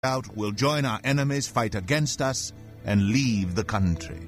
out, will join our enemies, fight against us, and leave the country."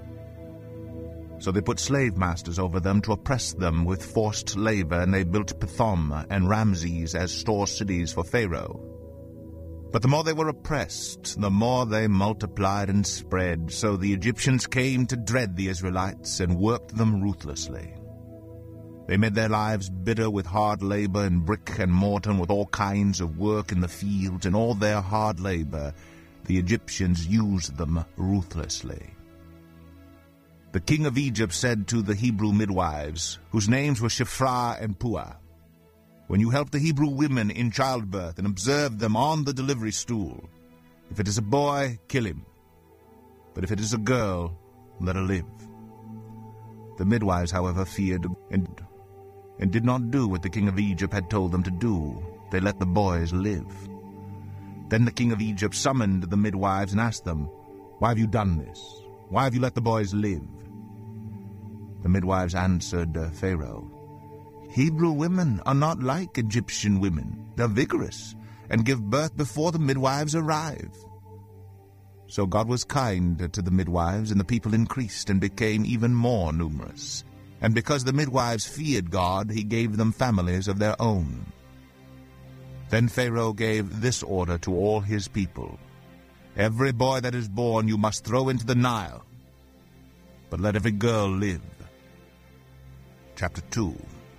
So they put slave masters over them to oppress them with forced labor, and they built Pithom and Ramses as store cities for Pharaoh. But the more they were oppressed, the more they multiplied and spread, so the Egyptians came to dread the Israelites and worked them ruthlessly. They made their lives bitter with hard labor in brick and mortar and with all kinds of work in the fields, and all their hard labor the Egyptians used them ruthlessly. The king of Egypt said to the Hebrew midwives, whose names were Shiphrah and Puah, "When you help the Hebrew women in childbirth and observe them on the delivery stool, if it is a boy, kill him. But if it is a girl, let her live." The midwives, however, feared and did not do what the king of Egypt had told them to do. They let the boys live. Then the king of Egypt summoned the midwives and asked them, "Why have you done this? Why have you let the boys live?" The midwives answered Pharaoh, "Hebrew women are not like Egyptian women. They're vigorous and give birth before the midwives arrive." So God was kind to the midwives, and the people increased and became even more numerous. And because the midwives feared God, he gave them families of their own. Then Pharaoh gave this order to all his people: "Every boy that is born you must throw into the Nile, but let every girl live." Chapter 2.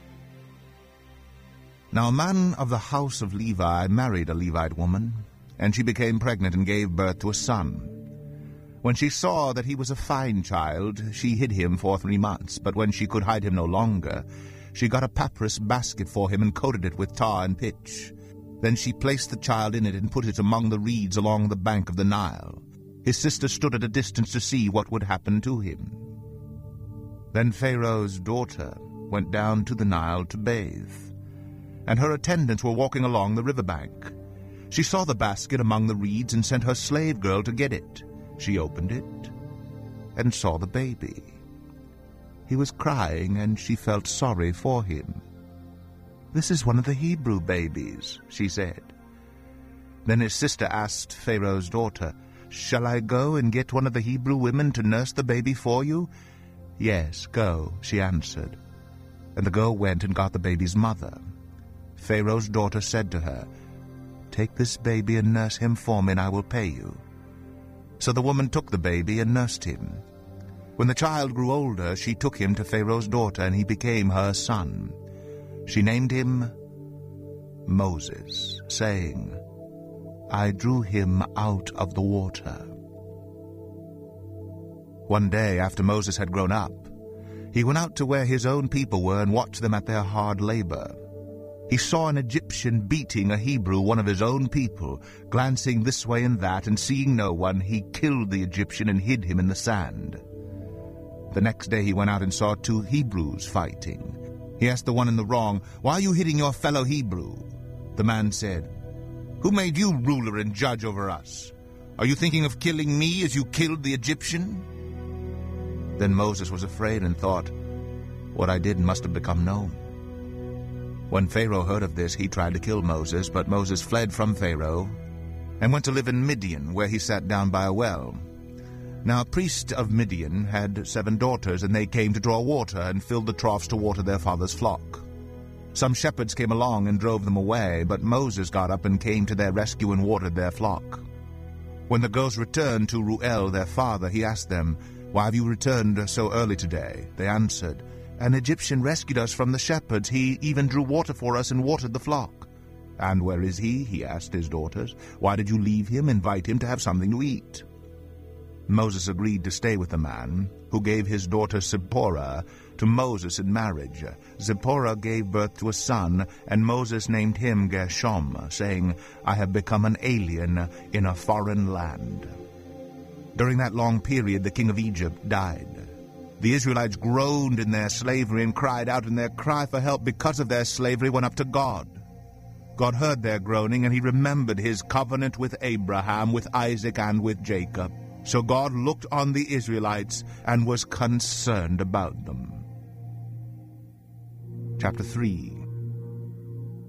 Now a man of the house of Levi married a Levite woman, and she became pregnant and gave birth to a son. When she saw that he was a fine child, she hid him for 3 months, but when she could hide him no longer, she got a papyrus basket for him and coated it with tar and pitch. Then she placed the child in it and put it among the reeds along the bank of the Nile. His sister stood at a distance to see what would happen to him. Then Pharaoh's daughter went down to the Nile to bathe, and her attendants were walking along the riverbank. She saw the basket among the reeds and sent her slave girl to get it. She opened it and saw the baby. He was crying, and she felt sorry for him. "This is one of the Hebrew babies," she said. Then his sister asked Pharaoh's daughter, "Shall I go and get one of the Hebrew women to nurse the baby for you?" "Yes, go," she answered. And the girl went and got the baby's mother. Pharaoh's daughter said to her, "Take this baby and nurse him for me, and I will pay you." So the woman took the baby and nursed him. When the child grew older, she took him to Pharaoh's daughter, and he became her son. She named him Moses, saying, "I drew him out of the water." One day, after Moses had grown up, he went out to where his own people were and watched them at their hard labor. He saw an Egyptian beating a Hebrew, one of his own people. Glancing this way and that, and seeing no one, he killed the Egyptian and hid him in the sand. The next day he went out and saw 2 Hebrews fighting. He asked the one in the wrong, "Why are you hitting your fellow Hebrew?" The man said, "Who made you ruler and judge over us? Are you thinking of killing me as you killed the Egyptian?" Then Moses was afraid and thought, "What I did must have become known." When Pharaoh heard of this, he tried to kill Moses, but Moses fled from Pharaoh and went to live in Midian, where he sat down by a well. Now a priest of Midian had 7 daughters, and they came to draw water and filled the troughs to water their father's flock. Some shepherds came along and drove them away, but Moses got up and came to their rescue and watered their flock. When the girls returned to Reuel, their father, he asked them, "Why have you returned so early today?" They answered, "An Egyptian rescued us from the shepherds. He even drew water for us and watered the flock." "And where is he?" he asked his daughters. "Why did you leave him? Invite him to have something to eat." Moses agreed to stay with the man, who gave his daughter Zipporah to Moses in marriage. Zipporah gave birth to a son, and Moses named him Gershom, saying, "I have become an alien in a foreign land." During that long period, the king of Egypt died. The Israelites groaned in their slavery and cried out, and their cry for help because of their slavery went up to God. God heard their groaning, and he remembered his covenant with Abraham, with Isaac, and with Jacob. So God looked on the Israelites and was concerned about them. Chapter 3.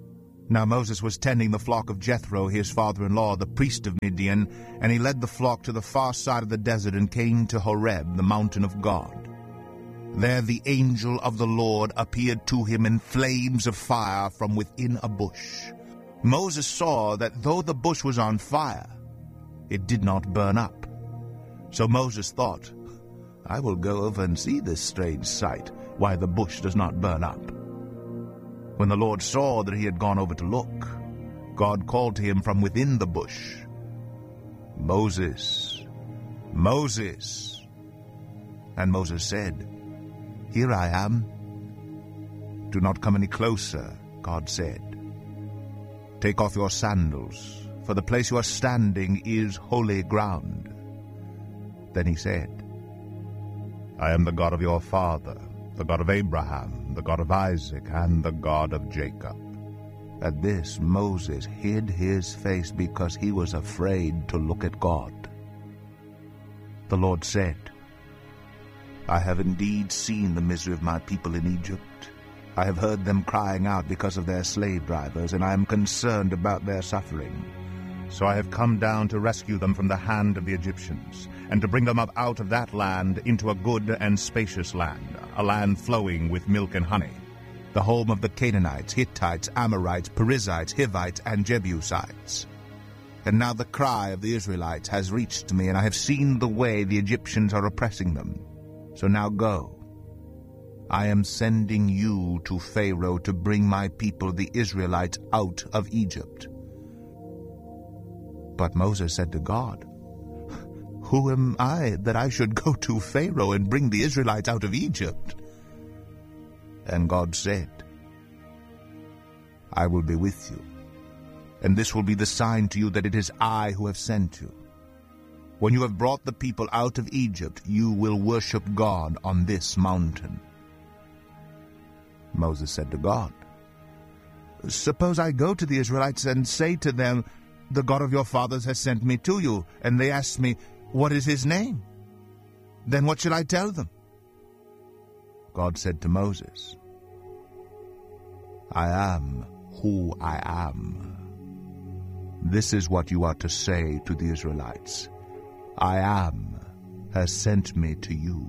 Now Moses was tending the flock of Jethro, his father-in-law, the priest of Midian, and he led the flock to the far side of the desert and came to Horeb, the mountain of God. There the angel of the Lord appeared to him in flames of fire from within a bush. Moses saw that though the bush was on fire, it did not burn up. So Moses thought, I will go over and see this strange sight, why the bush does not burn up. When the Lord saw that he had gone over to look, God called to him from within the bush, Moses, Moses. And Moses said, Here I am. Do not come any closer, God said. Take off your sandals, for the place you are standing is holy ground. Then he said, I am the God of your father, the God of Abraham, the God of Isaac, and the God of Jacob. At this Moses hid his face because he was afraid to look at God. The Lord said, I have indeed seen the misery of my people in Egypt. I have heard them crying out because of their slave drivers, and I am concerned about their suffering. So I have come down to rescue them from the hand of the Egyptians, and to bring them up out of that land into a good and spacious land, a land flowing with milk and honey, the home of the Canaanites, Hittites, Amorites, Perizzites, Hivites, and Jebusites. And now the cry of the Israelites has reached me, and I have seen the way the Egyptians are oppressing them. So now go. I am sending you to Pharaoh to bring my people, the Israelites, out of Egypt. But Moses said to God, Who am I that I should go to Pharaoh and bring the Israelites out of Egypt? And God said, I will be with you, and this will be the sign to you that it is I who have sent you. When you have brought the people out of Egypt, you will worship God on this mountain. Moses said to God, Suppose I go to the Israelites and say to them, The God of your fathers has sent me to you, and they ask me, What is his name? Then what shall I tell them? God said to Moses, I am who I am. This is what you are to say to the Israelites. I am has sent me to you.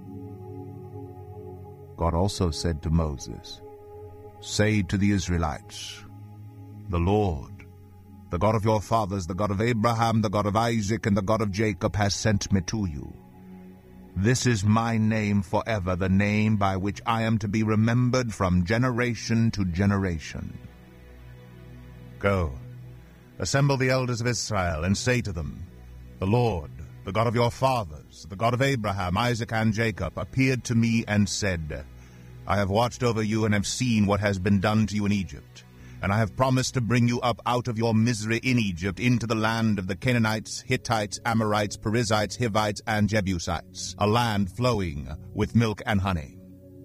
God also said to Moses, Say to the Israelites, The Lord, the God of your fathers, the God of Abraham, the God of Isaac, and the God of Jacob has sent me to you. This is my name forever, the name by which I am to be remembered from generation to generation. Go, assemble the elders of Israel, and say to them, The Lord, the God of your fathers, the God of Abraham, Isaac, and Jacob, appeared to me and said, I have watched over you and have seen what has been done to you in Egypt. And I have promised to bring you up out of your misery in Egypt into the land of the Canaanites, Hittites, Amorites, Perizzites, Hivites, and Jebusites, a land flowing with milk and honey.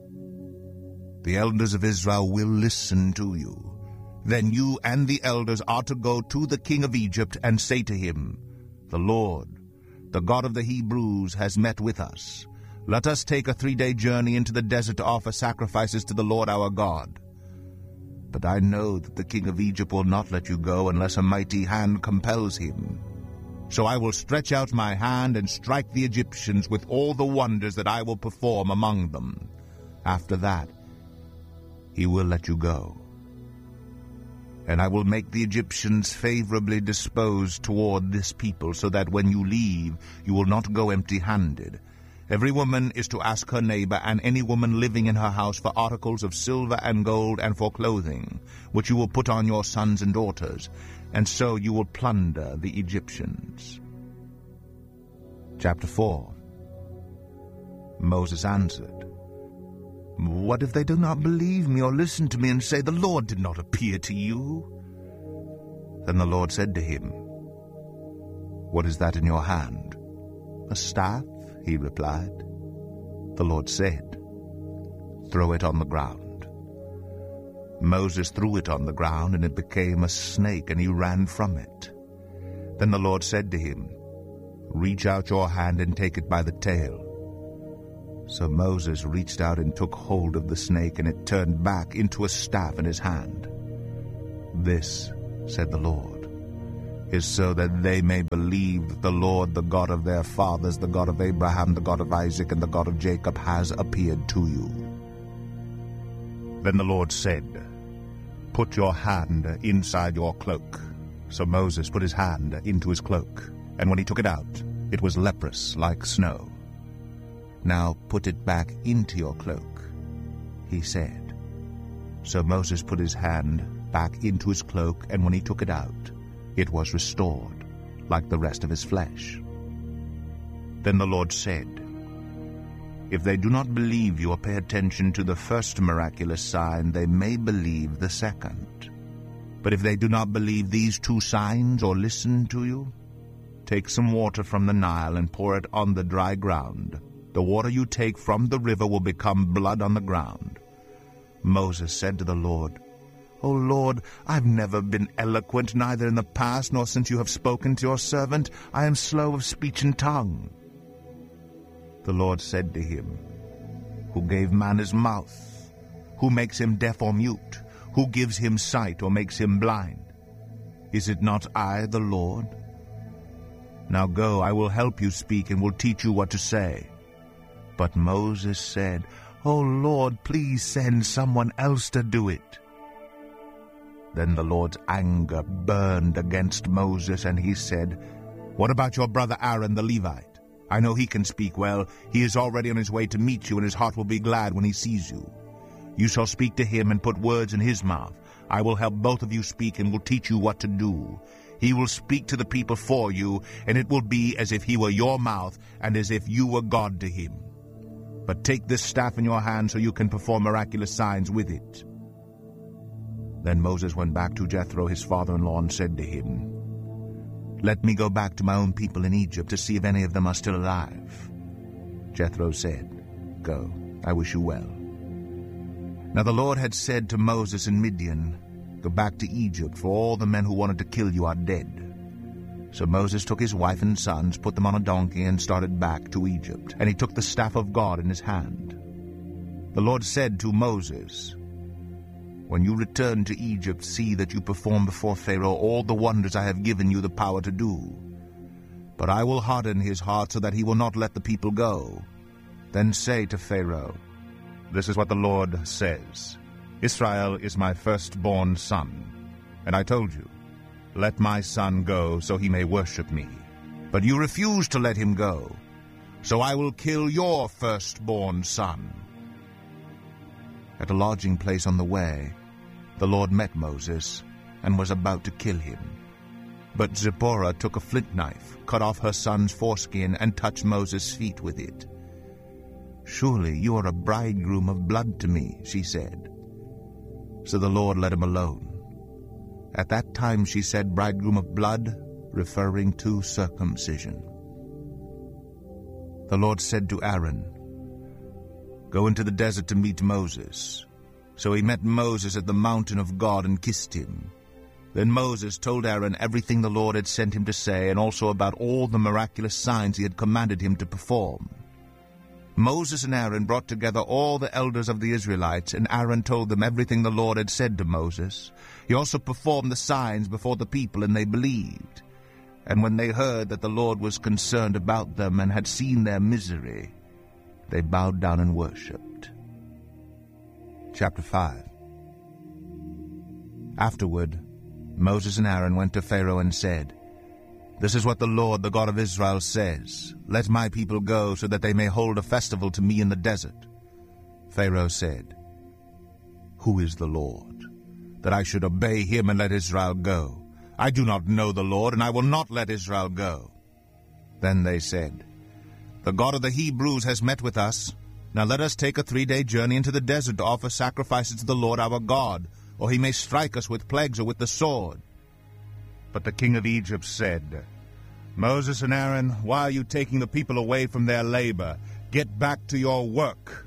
The elders of Israel will listen to you. Then you and the elders are to go to the king of Egypt and say to him, The Lord, the God of the Hebrews, has met with us. Let us take a 3-day journey into the desert to offer sacrifices to the Lord our God. But I know that the king of Egypt will not let you go unless a mighty hand compels him. So I will stretch out my hand and strike the Egyptians with all the wonders that I will perform among them. After that, he will let you go. And I will make the Egyptians favorably disposed toward this people, so that when you leave, you will not go empty-handed. Every woman is to ask her neighbor and any woman living in her house for articles of silver and gold and for clothing, which you will put on your sons and daughters, and so you will plunder the Egyptians. Chapter 4. Moses answered, What if they do not believe me or listen to me and say, The Lord did not appear to you? Then the Lord said to him, What is that in your hand? A staff? He replied. The Lord said, Throw it on the ground. Moses threw it on the ground, and it became a snake, and he ran from it. Then the Lord said to him, Reach out your hand and take it by the tail. So Moses reached out and took hold of the snake, and it turned back into a staff in his hand. "This," said the Lord, "is so that they may believe that the Lord, the God of their fathers, the God of Abraham, the God of Isaac, and the God of Jacob, has appeared to you." Then the Lord said, "Put your hand inside your cloak." So Moses put his hand into his cloak, and when he took it out, it was leprous like snow. "Now put it back into your cloak," he said. So Moses put his hand back into his cloak, and when he took it out, it was restored, like the rest of his flesh. Then the Lord said, "If they do not believe you or pay attention to the first miraculous sign, they may believe the second. But if they do not believe these two signs or listen to you, take some water from the Nile and pour it on the dry ground. The water you take from the river will become blood on the ground." Moses said to the Lord, "O Lord, I've never been eloquent, neither in the past nor since you have spoken to your servant. I am slow of speech and tongue." The Lord said to him, "Who gave man his mouth? Who makes him deaf or mute? Who gives him sight or makes him blind? Is it not I, the Lord? Now go, I will help you speak and will teach you what to say." But Moses said, "O Lord, please send someone else to do it." Then the Lord's anger burned against Moses, and he said, "What about your brother Aaron the Levite? I know he can speak well. He is already on his way to meet you, and his heart will be glad when he sees you. You shall speak to him and put words in his mouth. I will help both of you speak and will teach you what to do. He will speak to the people for you, and it will be as if he were your mouth and as if you were God to him. But take this staff in your hand so you can perform miraculous signs with it." Then Moses went back to Jethro, his father-in-law, and said to him, "Let me go back to my own people in Egypt to see if any of them are still alive." Jethro said, "Go, I wish you well." Now the Lord had said to Moses in Midian, "Go back to Egypt, for all the men who wanted to kill you are dead." So Moses took his wife and sons, put them on a donkey, and started back to Egypt. And he took the staff of God in his hand. The Lord said to Moses, "When you return to Egypt, see that you perform before Pharaoh all the wonders I have given you the power to do. But I will harden his heart so that he will not let the people go. Then say to Pharaoh, 'This is what the Lord says. Israel is my firstborn son. And I told you, let my son go so he may worship me. But you refuse to let him go. So I will kill your firstborn son.'" At a lodging place on the way, the Lord met Moses and was about to kill him. But Zipporah took a flint knife, cut off her son's foreskin, and touched Moses' feet with it. "Surely you are a bridegroom of blood to me," she said. So the Lord let him alone. At that time she said bridegroom of blood, referring to circumcision. The Lord said to Aaron, "Go into the desert to meet Moses." So he met Moses at the mountain of God and kissed him. Then Moses told Aaron everything the Lord had sent him to say, and also about all the miraculous signs he had commanded him to perform. Moses and Aaron brought together all the elders of the Israelites, and Aaron told them everything the Lord had said to Moses. He also performed the signs before the people, and they believed. And when they heard that the Lord was concerned about them and had seen their misery, they bowed down and worshipped. Chapter 5. Afterward, Moses and Aaron went to Pharaoh and said, "This is what the Lord, the God of Israel, says. Let my people go, so that they may hold a festival to me in the desert." Pharaoh said, "Who is the Lord, that I should obey him and let Israel go? I do not know the Lord, and I will not let Israel go." Then they said, "The God of the Hebrews has met with us. Now let us take a 3-day journey into the desert to offer sacrifices to the Lord our God, or he may strike us with plagues or with the sword." But the king of Egypt said, "Moses and Aaron, why are you taking the people away from their labor? Get back to your work."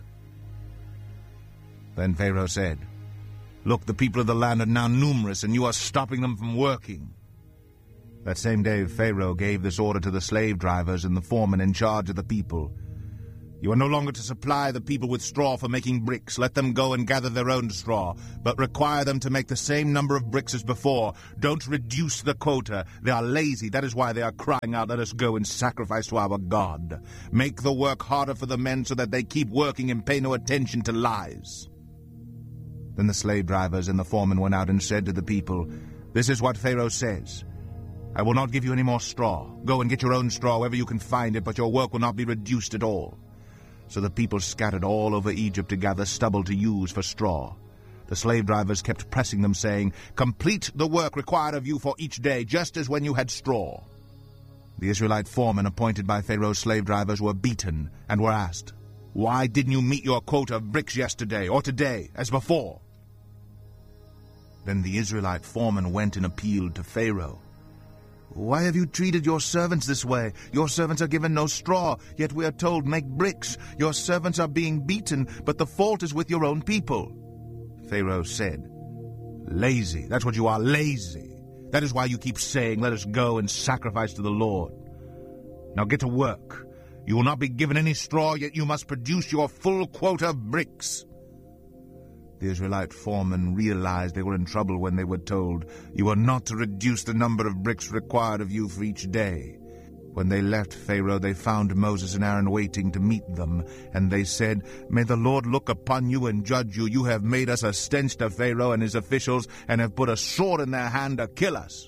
Then Pharaoh said, "Look, the people of the land are now numerous, and you are stopping them from working." That same day Pharaoh gave this order to the slave drivers and the foremen in charge of the people, You are no longer to supply the people with straw for making bricks. Let them go and gather their own straw, but require them to make the same number of bricks as before. Don't reduce the quota. They are lazy. That is why they are crying out, let us go and sacrifice to our God. Make the work harder for the men so that they keep working and pay no attention to lies. Then the slave drivers and the foreman went out and said to the people, This is what Pharaoh says. I will not give you any more straw. Go and get your own straw wherever you can find it, but your work will not be reduced at all. So the people scattered all over Egypt to gather stubble to use for straw. The slave drivers kept pressing them, saying, Complete the work required of you for each day, just as when you had straw. The Israelite foremen appointed by Pharaoh's slave drivers were beaten and were asked, Why didn't you meet your quota of bricks yesterday or today, as before? Then the Israelite foreman went and appealed to Pharaoh. Why have you treated your servants this way? Your servants are given no straw, yet we are told, make bricks. Your servants are being beaten, but the fault is with your own people. Pharaoh said, Lazy, that's what you are, lazy. That is why you keep saying, let us go and sacrifice to the Lord. Now get to work. You will not be given any straw, yet you must produce your full quota of bricks. The Israelite foremen realized they were in trouble when they were told, You are not to reduce the number of bricks required of you for each day. When they left Pharaoh, they found Moses and Aaron waiting to meet them, and they said, May the Lord look upon you and judge you. You have made us a stench to Pharaoh and his officials, and have put a sword in their hand to kill us.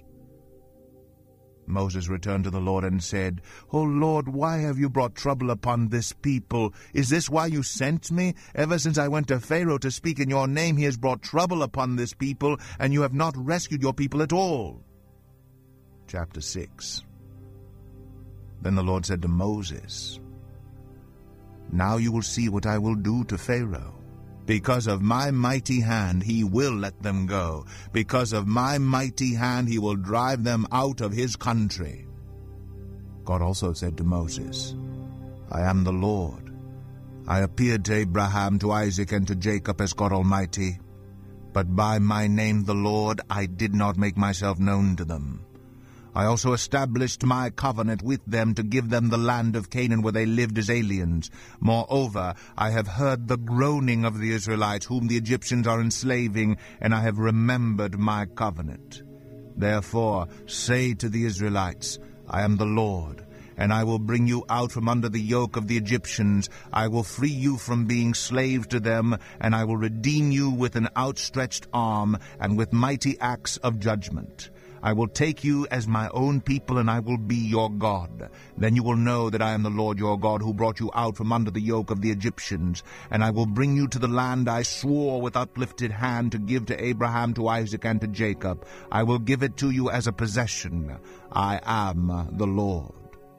Moses returned to the Lord and said, O Lord, why have you brought trouble upon this people? Is this why you sent me? Ever since I went to Pharaoh to speak in your name, he has brought trouble upon this people, and you have not rescued your people at all. Chapter 6. Then the Lord said to Moses, Now you will see what I will do to Pharaoh. Because of my mighty hand he will let them go. Because of my mighty hand he will drive them out of his country. God also said to Moses, I am the Lord. I appeared to Abraham, to Isaac, and to Jacob as God Almighty. But by my name the Lord I did not make myself known to them. I also established my covenant with them to give them the land of Canaan where they lived as aliens. Moreover, I have heard the groaning of the Israelites, whom the Egyptians are enslaving, and I have remembered my covenant. Therefore, say to the Israelites, I am the Lord, and I will bring you out from under the yoke of the Egyptians. I will free you from being slaves to them, and I will redeem you with an outstretched arm and with mighty acts of judgment. I will take you as my own people, and I will be your God. Then you will know that I am the Lord your God, who brought you out from under the yoke of the Egyptians. And I will bring you to the land I swore with uplifted hand to give to Abraham, to Isaac, and to Jacob. I will give it to you as a possession. I am the Lord.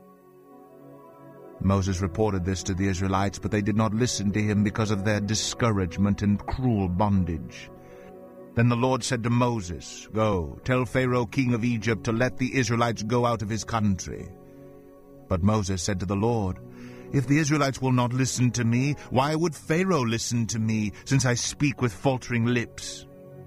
Moses reported this to the Israelites, but they did not listen to him because of their discouragement and cruel bondage. Then the Lord said to Moses, Go, tell Pharaoh king of Egypt to let the Israelites go out of his country. But Moses said to the Lord, If the Israelites will not listen to me, why would Pharaoh listen to me, since I speak with faltering lips?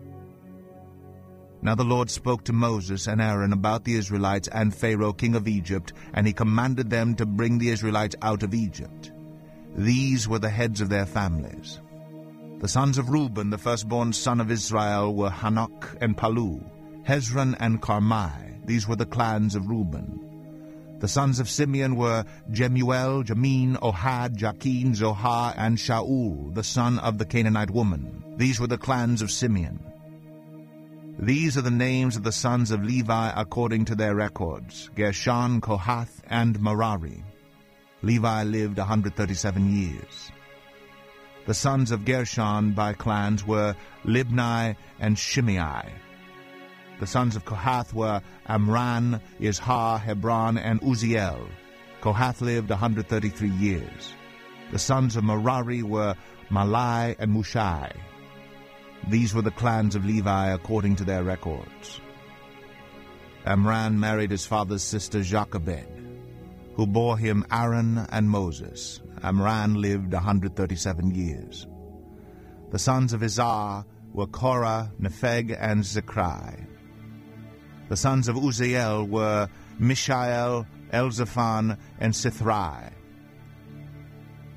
Now the Lord spoke to Moses and Aaron about the Israelites and Pharaoh king of Egypt, and he commanded them to bring the Israelites out of Egypt. These were the heads of their families. The sons of Reuben, the firstborn son of Israel, were Hanok and Palu, Hezron and Carmi. These were the clans of Reuben. The sons of Simeon were Jemuel, Jamin, Ohad, Jachin, Zohar, and Shaul, the son of the Canaanite woman. These were the clans of Simeon. These are the names of the sons of Levi according to their records, Gershon, Kohath, and Merari. Levi lived 137 years. The sons of Gershon by clans were Libni and Shimei. The sons of Kohath were Amram, Izhar, Hebron, and Uzziel. Kohath lived 133 years. The sons of Merari were Malai and Mushai. These were the clans of Levi according to their records. Amram married his father's sister Jochebed, who bore him Aaron and Moses. Amram lived 137 years. The sons of Izhar were Korah, Nepheg, and Zechri. The sons of Uzziel were Mishael, Elzaphan, and Sithrai.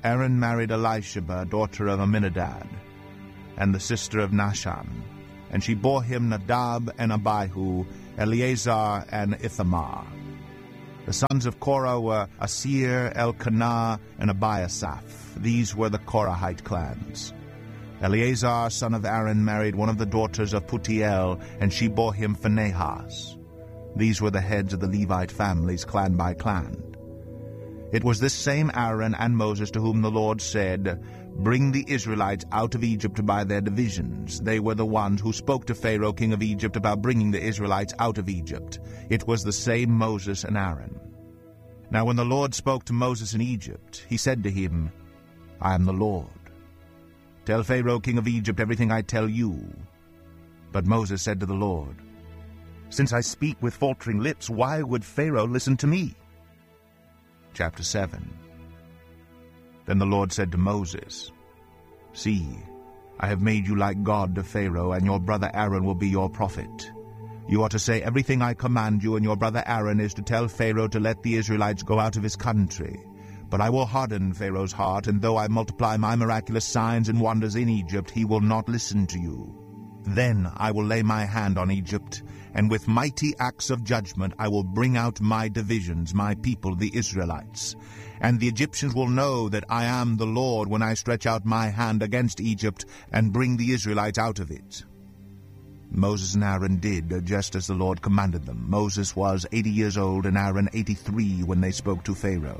Aaron married Elisheba, daughter of Amminadab, and the sister of Nahshon, and she bore him Nadab and Abihu, Eleazar and Ithamar. The sons of Korah were Asir, Elkanah, and Abiasaph. These were the Korahite clans. Eleazar, son of Aaron, married one of the daughters of Putiel, and she bore him Phinehas. These were the heads of the Levite families, clan by clan. It was this same Aaron and Moses to whom the Lord said, "Bring the Israelites out of Egypt by their divisions." They were the ones who spoke to Pharaoh, king of Egypt, about bringing the Israelites out of Egypt. It was the same Moses and Aaron. Now when the Lord spoke to Moses in Egypt, he said to him, "I am the Lord. Tell Pharaoh, king of Egypt, everything I tell you." But Moses said to the Lord, "Since I speak with faltering lips, why would Pharaoh listen to me?" Chapter 7. Then the Lord said to Moses, "See, I have made you like God to Pharaoh, and your brother Aaron will be your prophet. You are to say everything I command you, and your brother Aaron is to tell Pharaoh to let the Israelites go out of his country. But I will harden Pharaoh's heart, and though I multiply my miraculous signs and wonders in Egypt, he will not listen to you. Then I will lay my hand on Egypt, and with mighty acts of judgment I will bring out my divisions, my people, the Israelites. And the Egyptians will know that I am the Lord when I stretch out my hand against Egypt and bring the Israelites out of it." Moses and Aaron did just as the Lord commanded them. Moses was 80 years old and Aaron 83 when they spoke to Pharaoh.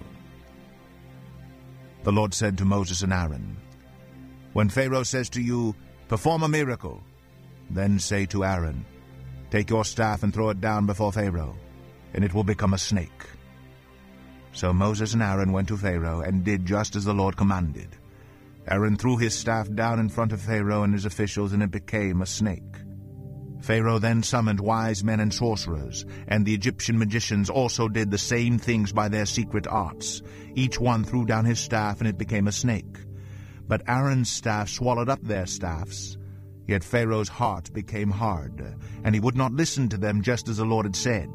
The Lord said to Moses and Aaron, "When Pharaoh says to you, 'Perform a miracle,' then say to Aaron, 'Take your staff and throw it down before Pharaoh, and it will become a snake.'" So Moses and Aaron went to Pharaoh and did just as the Lord commanded. Aaron threw his staff down in front of Pharaoh and his officials, and it became a snake. Pharaoh then summoned wise men and sorcerers, and the Egyptian magicians also did the same things by their secret arts. Each one threw down his staff, and it became a snake. But Aaron's staff swallowed up their staffs. Yet Pharaoh's heart became hard, and he would not listen to them, just as the Lord had said.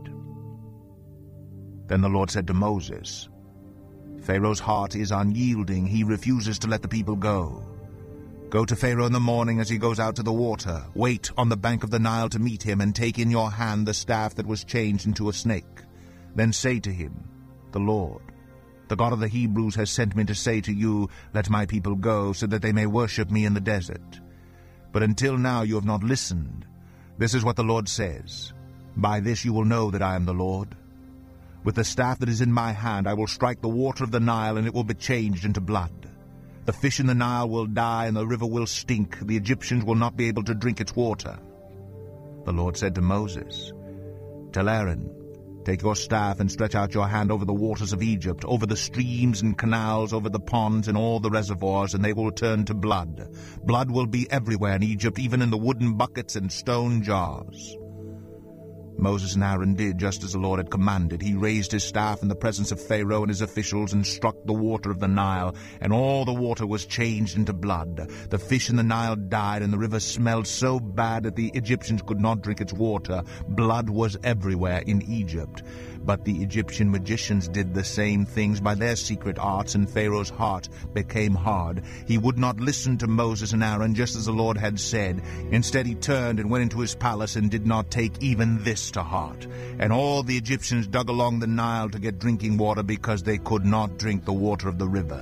Then the Lord said to Moses, "Pharaoh's heart is unyielding. He refuses to let the people go. Go to Pharaoh in the morning as he goes out to the water. Wait on the bank of the Nile to meet him, and take in your hand the staff that was changed into a snake. Then say to him, 'The Lord, the God of the Hebrews, has sent me to say to you, Let my people go, so that they may worship me in the desert. But until now you have not listened. This is what the Lord says. By this you will know that I am the Lord. With the staff that is in my hand I will strike the water of the Nile, and it will be changed into blood. The fish in the Nile will die, and the river will stink. The Egyptians will not be able to drink its water." The Lord said to Moses, "Tell Aaron, take your staff and stretch out your hand over the waters of Egypt, over the streams and canals, over the ponds and all the reservoirs, and they will turn to blood. Blood will be everywhere in Egypt, even in the wooden buckets and stone jars." Moses and Aaron did just as the Lord had commanded. He raised his staff in the presence of Pharaoh and his officials and struck the water of the Nile, and all the water was changed into blood. The fish in the Nile died, and the river smelled so bad that the Egyptians could not drink its water. Blood was everywhere in Egypt. But the Egyptian magicians did the same things by their secret arts, and Pharaoh's heart became hard. He would not listen to Moses and Aaron, just as the Lord had said. Instead he turned and went into his palace and did not take even this to heart. And all the Egyptians dug along the Nile to get drinking water, because they could not drink the water of the river.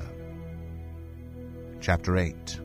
Chapter 8.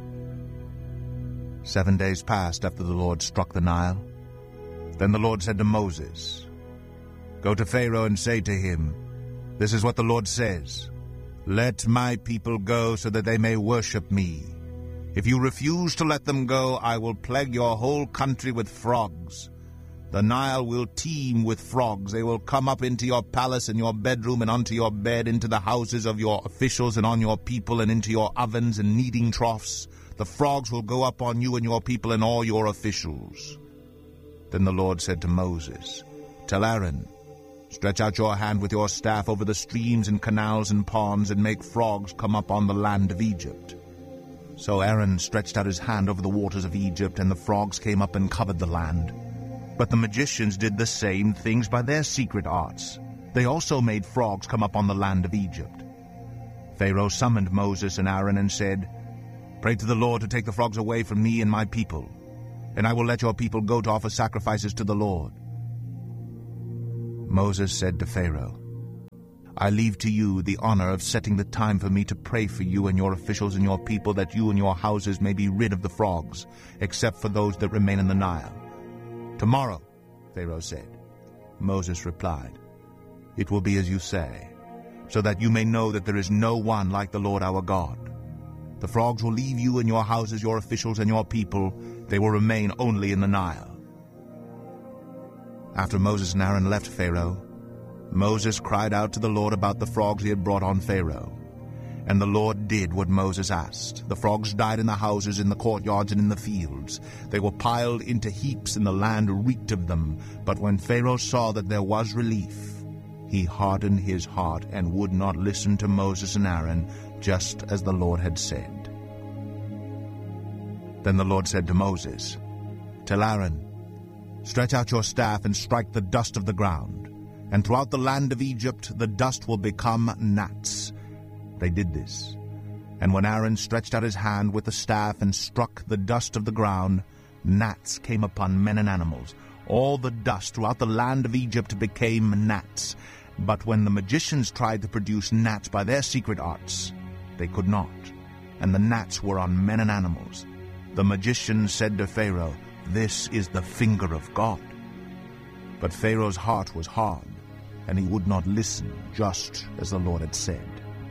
7 days passed after the Lord struck the Nile. Then the Lord said to Moses, "Go to Pharaoh and say to him, 'This is what the Lord says. Let my people go, so that they may worship me. If you refuse to let them go, I will plague your whole country with frogs. The Nile will teem with frogs. They will come up into your palace and your bedroom and onto your bed, into the houses of your officials and on your people, and into your ovens and kneading troughs. The frogs will go up on you and your people and all your officials.'" Then the Lord said to Moses, "Tell Aaron, stretch out your hand with your staff over the streams and canals and ponds, and make frogs come up on the land of Egypt." So Aaron stretched out his hand over the waters of Egypt, and the frogs came up and covered the land. But the magicians did the same things by their secret arts. They also made frogs come up on the land of Egypt. Pharaoh summoned Moses and Aaron and said, "Pray to the Lord to take the frogs away from me and my people, and I will let your people go to offer sacrifices to the Lord." Moses said to Pharaoh, "I leave to you the honor of setting the time for me to pray for you and your officials and your people, that you and your houses may be rid of the frogs, except for those that remain in the Nile." "Tomorrow," Pharaoh said. Moses replied, "It will be as you say, so that you may know that there is no one like the Lord our God. The frogs will leave you and your houses, your officials and your people. They will remain only in the Nile." After Moses and Aaron left Pharaoh, Moses cried out to the Lord about the frogs he had brought on Pharaoh. And the Lord did what Moses asked. The frogs died in the houses, in the courtyards, and in the fields. They were piled into heaps, and the land reeked of them. But when Pharaoh saw that there was relief, he hardened his heart and would not listen to Moses and Aaron, just as the Lord had said. Then the Lord said to Moses, "Tell Aaron, stretch out your staff and strike the dust of the ground, and throughout the land of Egypt the dust will become gnats." They did this. And when Aaron stretched out his hand with the staff and struck the dust of the ground, gnats came upon men and animals. All the dust throughout the land of Egypt became gnats. But when the magicians tried to produce gnats by their secret arts, they could not, and the gnats were on men and animals. The magicians said to Pharaoh, "This is the finger of God." But Pharaoh's heart was hard, and he would not listen, just as the Lord had said.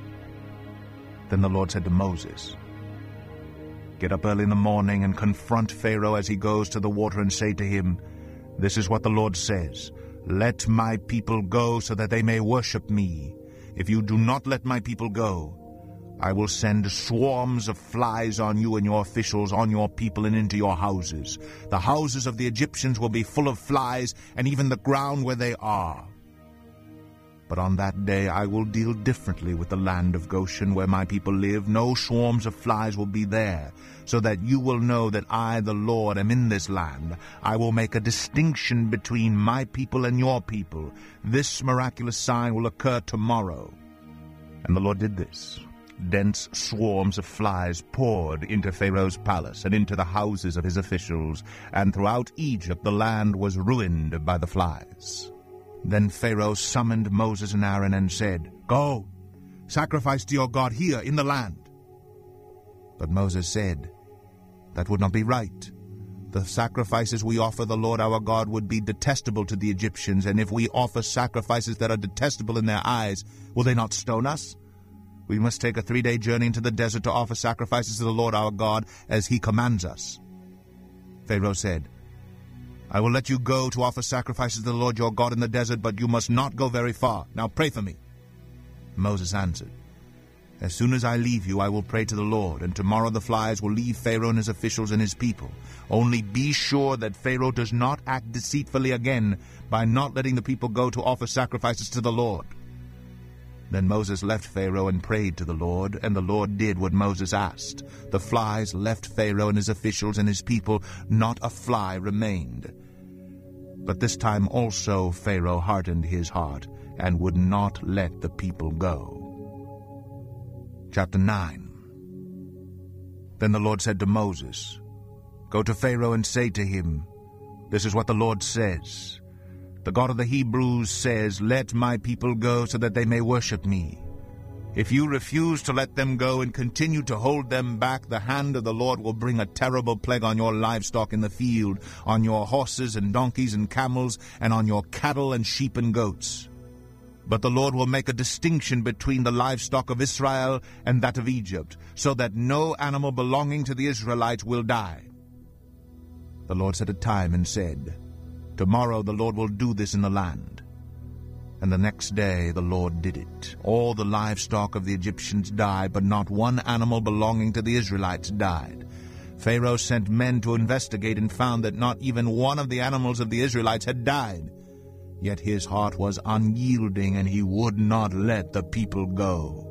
Then the Lord said to Moses, "Get up early in the morning and confront Pharaoh as he goes to the water, and say to him, 'This is what the Lord says, let my people go so that they may worship me. If you do not let my people go, I will send swarms of flies on you and your officials, on your people, and into your houses. The houses of the Egyptians will be full of flies, and even the ground where they are. But on that day I will deal differently with the land of Goshen, where my people live. No swarms of flies will be there, so that you will know that I, the Lord, am in this land. I will make a distinction between my people and your people. This miraculous sign will occur tomorrow." And the Lord did this. Dense swarms of flies poured into Pharaoh's palace and into the houses of his officials, and throughout Egypt the land was ruined by the flies. Then Pharaoh summoned Moses and Aaron and said, "Go, sacrifice to your God here in the land." But Moses said, "That would not be right. The sacrifices we offer the Lord our God would be detestable to the Egyptians, and if we offer sacrifices that are detestable in their eyes, will they not stone us? We must take a 3-day journey into the desert to offer sacrifices to the Lord our God, as he commands us." Pharaoh said, "I will let you go to offer sacrifices to the Lord your God in the desert, but you must not go very far. Now pray for me." Moses answered, "As soon as I leave you, I will pray to the Lord, and tomorrow the flies will leave Pharaoh and his officials and his people. Only be sure that Pharaoh does not act deceitfully again by not letting the people go to offer sacrifices to the Lord." Then Moses left Pharaoh and prayed to the Lord, and the Lord did what Moses asked. The flies left Pharaoh and his officials and his people. Not a fly remained. But this time also Pharaoh hardened his heart and would not let the people go. Chapter 9. Then the Lord said to Moses, "Go to Pharaoh and say to him, 'This is what the Lord says. The God of the Hebrews says, let my people go so that they may worship me. If you refuse to let them go and continue to hold them back, the hand of the Lord will bring a terrible plague on your livestock in the field, on your horses and donkeys and camels, and on your cattle and sheep and goats. But the Lord will make a distinction between the livestock of Israel and that of Egypt, so that no animal belonging to the Israelites will die.' The Lord set a time and said, 'Tomorrow the Lord will do this in the land.' And the next day the Lord did it. All the livestock of the Egyptians died, but not one animal belonging to the Israelites died. Pharaoh sent men to investigate and found that not even one of the animals of the Israelites had died. Yet his heart was unyielding, and he would not let the people go.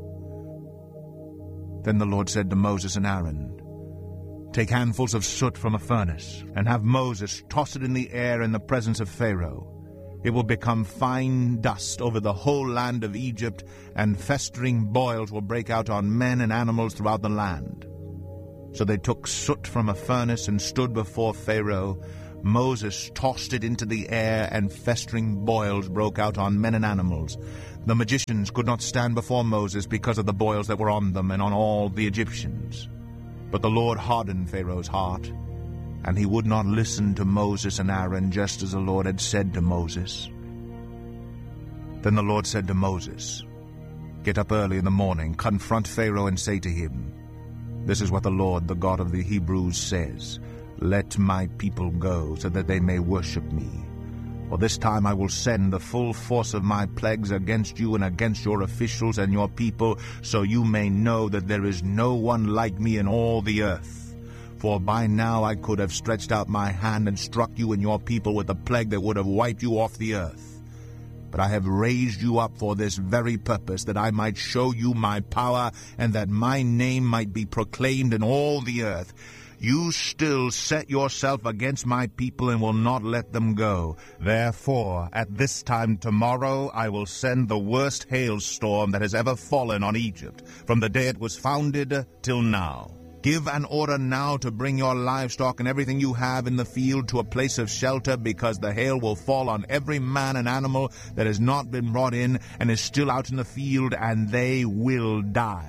Then the Lord said to Moses and Aaron, 'Take handfuls of soot from a furnace, and have Moses toss it in the air in the presence of Pharaoh. It will become fine dust over the whole land of Egypt, and festering boils will break out on men and animals throughout the land. So they took soot from a furnace and stood before Pharaoh. Moses tossed it into the air, and festering boils broke out on men and animals. The magicians could not stand before Moses because of the boils that were on them and on all the Egyptians. But the Lord hardened Pharaoh's heart, and he would not listen to Moses and Aaron, just as the Lord had said to Moses. Then the Lord said to Moses, "Get up early in the morning, confront Pharaoh, and say to him, 'This is what the Lord, the God of the Hebrews, says. Let my people go, so that they may worship me. For this time I will send the full force of my plagues against you and against your officials and your people, so you may know that there is no one like me in all the earth. For by now I could have stretched out my hand and struck you and your people with a plague that would have wiped you off the earth. But I have raised you up for this very purpose, that I might show you my power, and that my name might be proclaimed in all the earth. You still set yourself against my people and will not let them go. Therefore, at this time tomorrow, I will send the worst hailstorm that has ever fallen on Egypt, from the day it was founded till now. Give an order now to bring your livestock and everything you have in the field to a place of shelter, because the hail will fall on every man and animal that has not been brought in and is still out in the field, and they will die."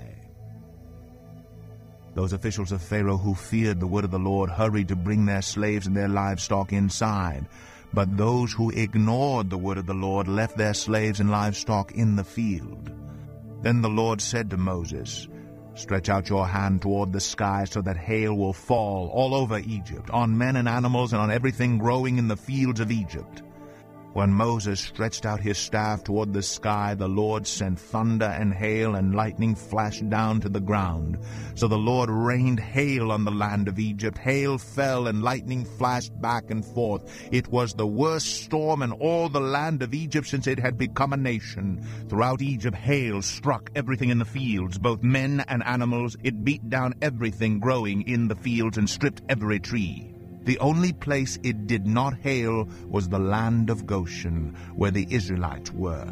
Those officials of Pharaoh who feared the word of the Lord hurried to bring their slaves and their livestock inside. But those who ignored the word of the Lord left their slaves and livestock in the field. Then the Lord said to Moses, "Stretch out your hand toward the sky, so that hail will fall all over Egypt, on men and animals and on everything growing in the fields of Egypt." When Moses stretched out his staff toward the sky, the Lord sent thunder and hail, and lightning flashed down to the ground. So the Lord rained hail on the land of Egypt. Hail fell and lightning flashed back and forth. It was the worst storm in all the land of Egypt since it had become a nation. Throughout Egypt hail struck everything in the fields, both men and animals. It beat down everything growing in the fields and stripped every tree. The only place it did not hail was the land of Goshen, where the Israelites were.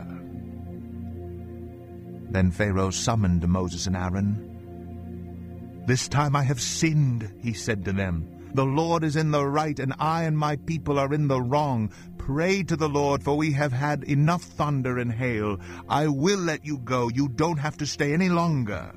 Then Pharaoh summoned Moses and Aaron. "This time I have sinned," he said to them. "The Lord is in the right, and I and my people are in the wrong. Pray to the Lord, for we have had enough thunder and hail. I will let you go. You don't have to stay any longer."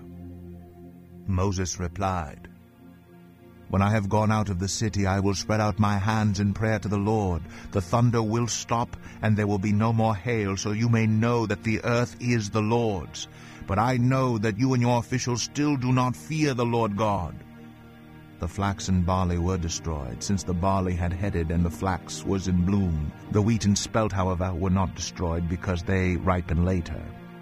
Moses replied, "When I have gone out of the city, I will spread out my hands in prayer to the Lord. The thunder will stop, and there will be no more hail, so you may know that the earth is the Lord's. But I know that you and your officials still do not fear the Lord God." The flax and barley were destroyed, since the barley had headed and the flax was in bloom. The wheat and spelt, however, were not destroyed, because they ripen later.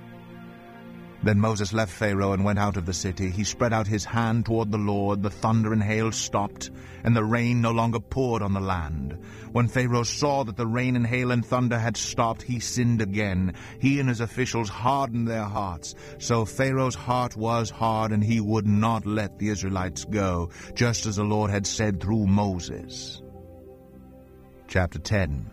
Then Moses left Pharaoh and went out of the city. He spread out his hand toward the Lord. The thunder and hail stopped, and the rain no longer poured on the land. When Pharaoh saw that the rain and hail and thunder had stopped, he sinned again. He and his officials hardened their hearts. So Pharaoh's heart was hard, and he would not let the Israelites go, just as the Lord had said through Moses. Chapter 10.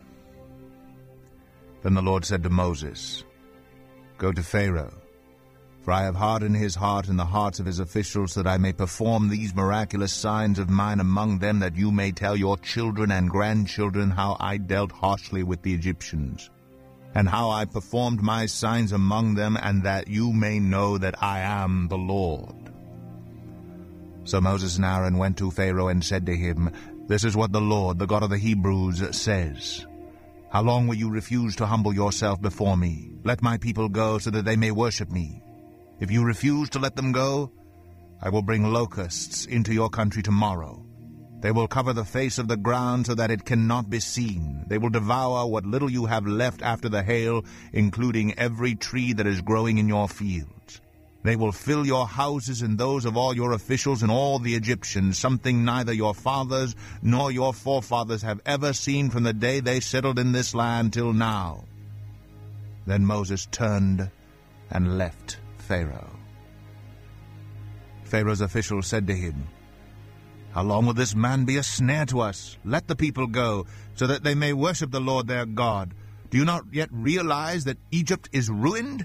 Then the Lord said to Moses, "Go to Pharaoh, for I have hardened his heart and the hearts of his officials, that I may perform these miraculous signs of mine among them, that you may tell your children and grandchildren how I dealt harshly with the Egyptians, and how I performed my signs among them, and that you may know that I am the Lord." So Moses and Aaron went to Pharaoh and said to him, "This is what the Lord, the God of the Hebrews, says. How long will you refuse to humble yourself before me? Let my people go, so that they may worship me. If you refuse to let them go, I will bring locusts into your country tomorrow. They will cover the face of the ground so that it cannot be seen. They will devour what little you have left after the hail, including every tree that is growing in your fields. They will fill your houses and those of all your officials and all the Egyptians, something neither your fathers nor your forefathers have ever seen from the day they settled in this land till now." Then Moses turned and left Pharaoh. Pharaoh's officials said to him, "How long will this man be a snare to us? Let the people go, so that they may worship the Lord their God. Do you not yet realize that Egypt is ruined?"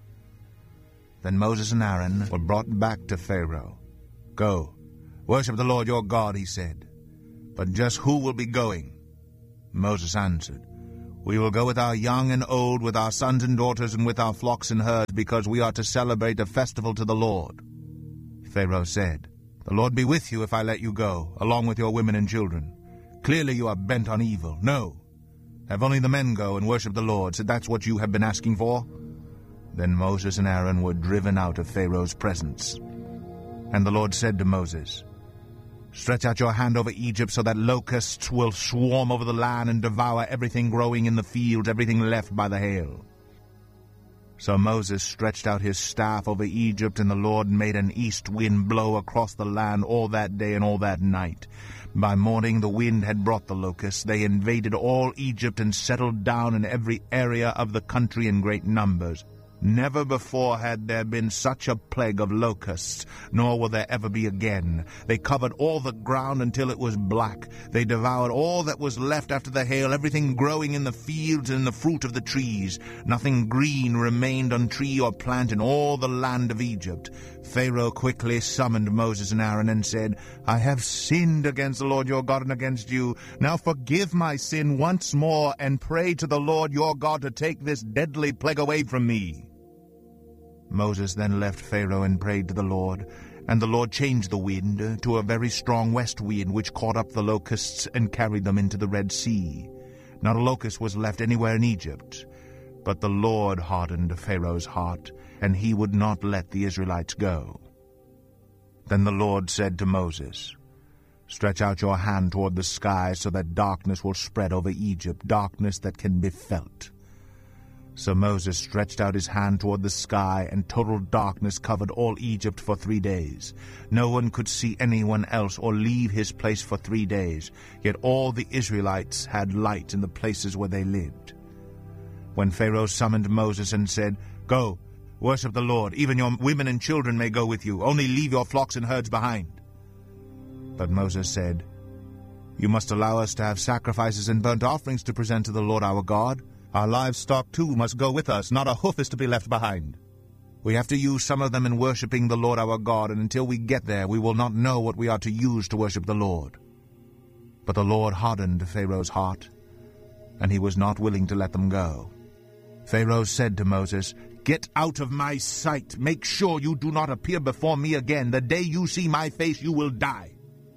Then Moses and Aaron were brought back to Pharaoh. "Go, worship the Lord your God," he said. "But just who will be going?" Moses answered, "We will go with our young and old, with our sons and daughters, and with our flocks and herds, because we are to celebrate a festival to the Lord." Pharaoh said, "The Lord be with you if I let you go, along with your women and children. Clearly you are bent on evil. No, have only the men go and worship the Lord, so that's what you have been asking for?" Then Moses and Aaron were driven out of Pharaoh's presence. And the Lord said to Moses, "Stretch out your hand over Egypt so that locusts will swarm over the land and devour everything growing in the fields, everything left by the hail." So Moses stretched out his staff over Egypt, and the Lord made an east wind blow across the land all that day and all that night. By morning the wind had brought the locusts. They invaded all Egypt and settled down in every area of the country in great numbers. Never before had there been such a plague of locusts, nor will there ever be again. They covered all the ground until it was black. They devoured all that was left after the hail, everything growing in the fields and in the fruit of the trees. Nothing green remained on tree or plant in all the land of Egypt. Pharaoh quickly summoned Moses and Aaron and said, "I have sinned against the Lord your God and against you. Now forgive my sin once more, and pray to the Lord your God to take this deadly plague away from me." Moses then left Pharaoh and prayed to the Lord, and the Lord changed the wind to a very strong west wind, which caught up the locusts and carried them into the Red Sea. Not a locust was left anywhere in Egypt. But the Lord hardened Pharaoh's heart, and he would not let the Israelites go. Then the Lord said to Moses, "Stretch out your hand toward the sky so that darkness will spread over Egypt, darkness that can be felt." So Moses stretched out his hand toward the sky, and total darkness covered all Egypt for 3 days. No one could see anyone else or leave his place for 3 days, yet all the Israelites had light in the places where they lived. When Pharaoh summoned Moses and said, "Go, worship the Lord, even your women and children may go with you, only leave your flocks and herds behind." But Moses said, "You must allow us to have sacrifices and burnt offerings to present to the Lord our God. Our livestock too must go with us, not a hoof is to be left behind. We have to use some of them in worshiping the Lord our God, and until we get there we will not know what we are to use to worship the Lord." But the Lord hardened Pharaoh's heart, and he was not willing to let them go. Pharaoh said to Moses, "Get out of my sight. Make sure you do not appear before me again. The day you see my face you will die."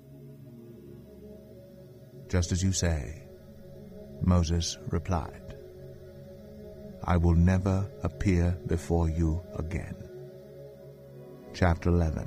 "Just as you say," Moses replied. "I will never appear before you again." Chapter 11.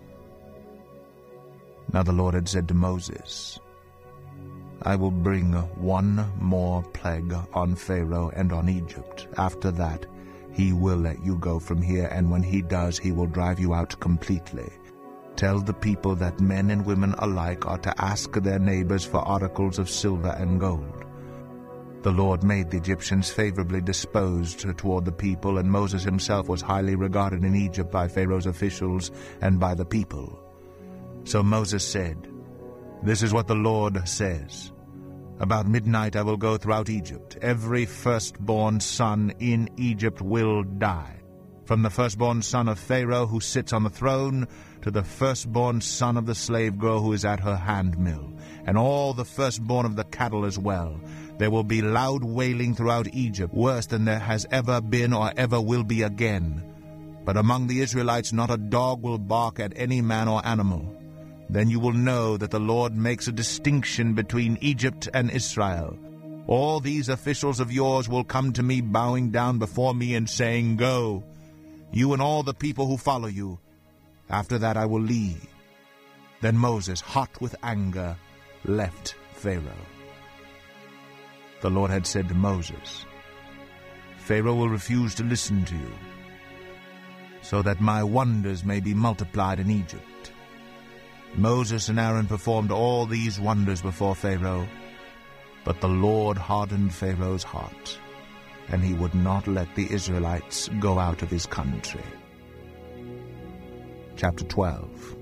Now the Lord had said to Moses, "I will bring one more plague on Pharaoh and on Egypt. After that, he will let you go from here, and when he does, he will drive you out completely. Tell the people that men and women alike are to ask their neighbors for articles of silver and gold." The Lord made the Egyptians favorably disposed toward the people, and Moses himself was highly regarded in Egypt by Pharaoh's officials and by the people. So Moses said, "This is what the Lord says. About midnight I will go throughout Egypt. Every firstborn son in Egypt will die, from the firstborn son of Pharaoh who sits on the throne to the firstborn son of the slave girl who is at her handmill, and all the firstborn of the cattle as well. There will be loud wailing throughout Egypt, worse than there has ever been or ever will be again. But among the Israelites not a dog will bark at any man or animal. Then you will know that the Lord makes a distinction between Egypt and Israel. All these officials of yours will come to me bowing down before me and saying, 'Go, you and all the people who follow you.' After that I will leave." Then Moses, hot with anger, left Pharaoh. The Lord had said to Moses, "Pharaoh will refuse to listen to you, so that my wonders may be multiplied in Egypt." Moses and Aaron performed all these wonders before Pharaoh, but the Lord hardened Pharaoh's heart, and he would not let the Israelites go out of his country. Chapter 12.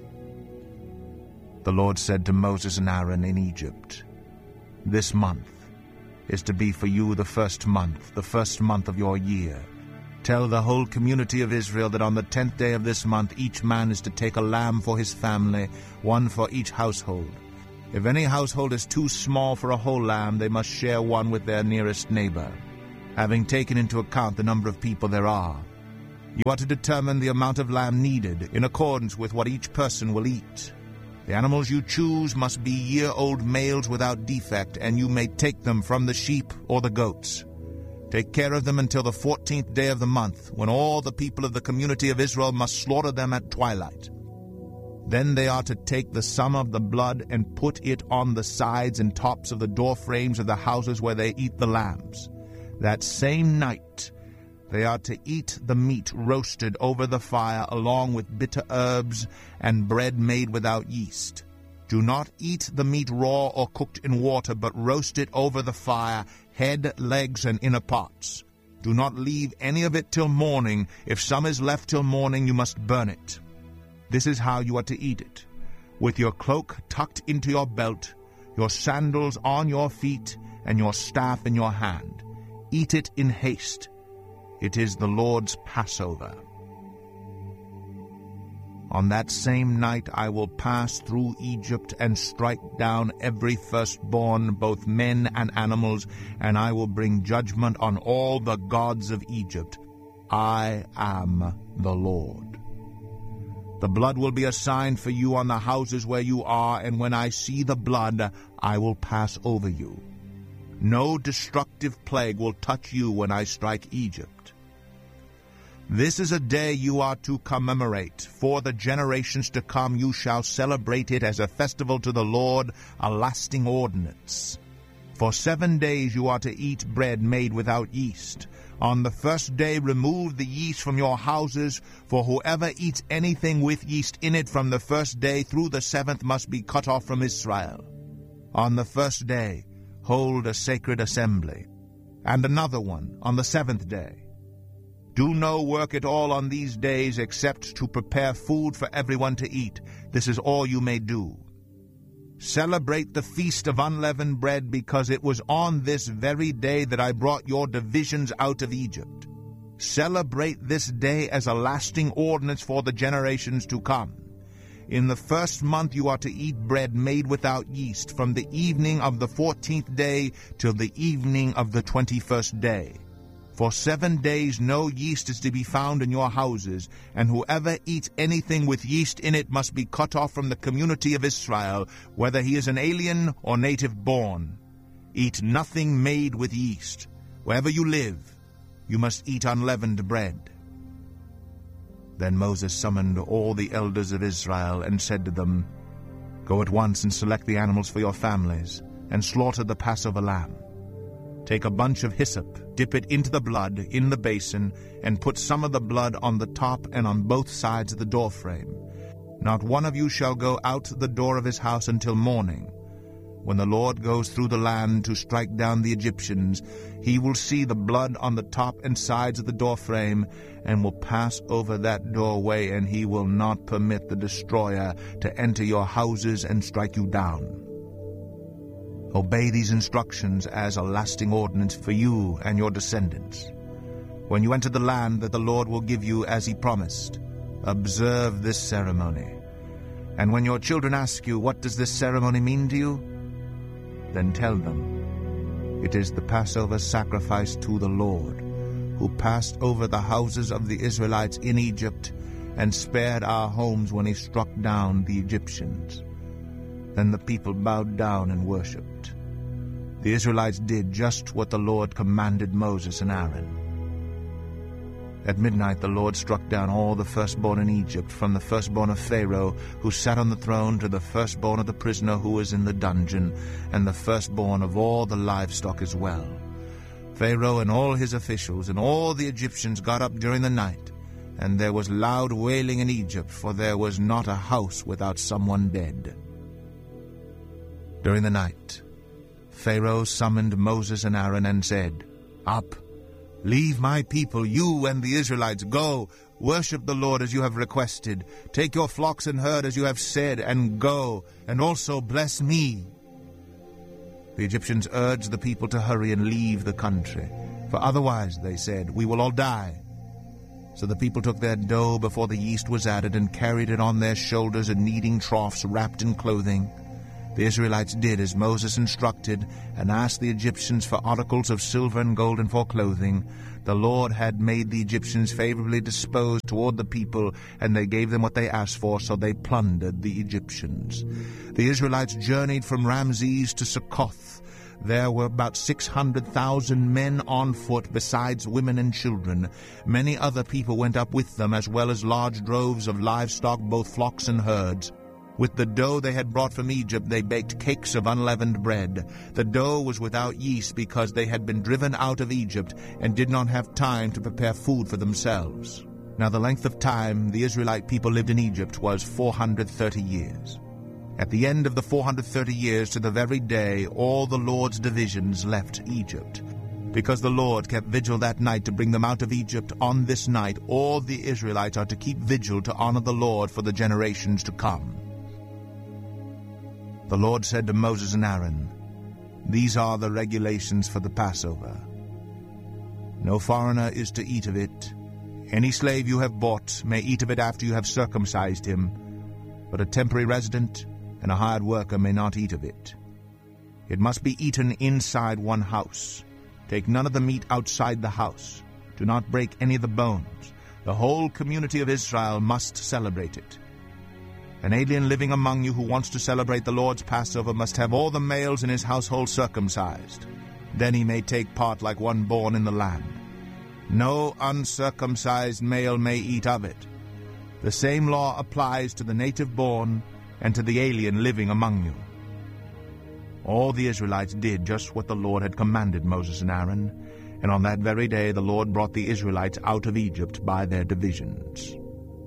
The Lord said to Moses and Aaron in Egypt, "This month is to be for you the first month of your year. Tell the whole community of Israel that on the 10th day of this month each man is to take a lamb for his family, one for each household. If any household is too small for a whole lamb, they must share one with their nearest neighbor, having taken into account the number of people there are. You are to determine the amount of lamb needed in accordance with what each person will eat. The animals you choose must be year-old males without defect, and you may take them from the sheep or the goats. Take care of them until the 14th day of the month, when all the people of the community of Israel must slaughter them at twilight. Then they are to take the sum of the blood and put it on the sides and tops of the door frames of the houses where they eat the lambs. That same night they are to eat the meat roasted over the fire along with bitter herbs and bread made without yeast. Do not eat the meat raw or cooked in water, but roast it over the fire, head, legs, and inner parts. Do not leave any of it till morning. If some is left till morning, you must burn it. This is how you are to eat it: with your cloak tucked into your belt, your sandals on your feet, and your staff in your hand. Eat it in haste. It is the Lord's Passover. On that same night I will pass through Egypt and strike down every firstborn, both men and animals, and I will bring judgment on all the gods of Egypt. I am the Lord. The blood will be a sign for you on the houses where you are, and when I see the blood, I will pass over you. No destructive plague will touch you when I strike Egypt. This is a day you are to commemorate. For the generations to come you shall celebrate it as a festival to the Lord, a lasting ordinance. For 7 days you are to eat bread made without yeast. On the first day remove the yeast from your houses, for whoever eats anything with yeast in it from the first day through the 7th must be cut off from Israel. On the first day hold a sacred assembly, and another one on the 7th day. Do no work at all on these days except to prepare food for everyone to eat. This is all you may do. Celebrate the feast of unleavened bread, because it was on this very day that I brought your divisions out of Egypt. Celebrate this day as a lasting ordinance for the generations to come. In the first month you are to eat bread made without yeast, from the evening of the 14th day till the evening of the 21st day. For 7 days no yeast is to be found in your houses, and whoever eats anything with yeast in it must be cut off from the community of Israel, whether he is an alien or native born. Eat nothing made with yeast. Wherever you live, you must eat unleavened bread. Then Moses summoned all the elders of Israel and said to them, Go at once and select the animals for your families, and slaughter the Passover lamb. Take a bunch of hyssop, dip it into the blood in the basin, and put some of the blood on the top and on both sides of the doorframe. Not one of you shall go out the door of his house until morning. When the Lord goes through the land to strike down the Egyptians, he will see the blood on the top and sides of the doorframe, and will pass over that doorway, and he will not permit the destroyer to enter your houses and strike you down. Obey these instructions as a lasting ordinance for you and your descendants. When you enter the land that the Lord will give you as he promised, observe this ceremony. And when your children ask you, What does this ceremony mean to you? Then tell them, It is the Passover sacrifice to the Lord, who passed over the houses of the Israelites in Egypt and spared our homes when he struck down the Egyptians. Then the people bowed down and worshipped. The Israelites did just what the Lord commanded Moses and Aaron. At midnight the Lord struck down all the firstborn in Egypt, from the firstborn of Pharaoh, who sat on the throne, to the firstborn of the prisoner who was in the dungeon, and the firstborn of all the livestock as well. Pharaoh and all his officials and all the Egyptians got up during the night, and there was loud wailing in Egypt, for there was not a house without someone dead. During the night, Pharaoh summoned Moses and Aaron and said, Up, leave my people, you and the Israelites. Go, worship the Lord as you have requested. Take your flocks and herd as you have said, and go, and also bless me. The Egyptians urged the people to hurry and leave the country, for otherwise, they said, we will all die. So the people took their dough before the yeast was added and carried it on their shoulders in kneading troughs wrapped in clothing. The Israelites did as Moses instructed, and asked the Egyptians for articles of silver and gold and for clothing. The Lord had made the Egyptians favorably disposed toward the people, and they gave them what they asked for, so they plundered the Egyptians. The Israelites journeyed from Ramses to Succoth. There were about 600,000 men on foot, besides women and children. Many other people went up with them, as well as large droves of livestock, both flocks and herds. With the dough they had brought from Egypt, they baked cakes of unleavened bread. The dough was without yeast because they had been driven out of Egypt and did not have time to prepare food for themselves. Now the length of time the Israelite people lived in Egypt was 430 years. At the end of the 430 years, to the very day, all the Lord's divisions left Egypt. Because the Lord kept vigil that night to bring them out of Egypt, on this night all the Israelites are to keep vigil to honor the Lord for the generations to come. The Lord said to Moses and Aaron, "These are the regulations for the Passover. No foreigner is to eat of it. Any slave you have bought may eat of it after you have circumcised him, but a temporary resident and a hired worker may not eat of it. It must be eaten inside one house. Take none of the meat outside the house. Do not break any of the bones. The whole community of Israel must celebrate it. An alien living among you who wants to celebrate the Lord's Passover must have all the males in his household circumcised. Then he may take part like one born in the land. No uncircumcised male may eat of it. The same law applies to the native born and to the alien living among you." All the Israelites did just what the Lord had commanded Moses and Aaron, and on that very day the Lord brought the Israelites out of Egypt by their divisions.